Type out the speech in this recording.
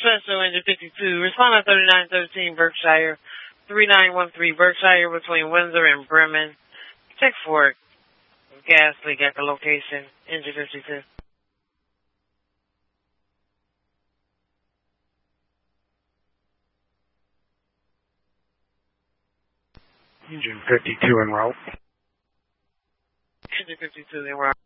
Special Engine 52. Respond to 3913 Berkshire, 3913 Berkshire between Windsor and Bremen. Check for gas leak at the location, Engine 52. Engine 52 en route. Engine 52 en route.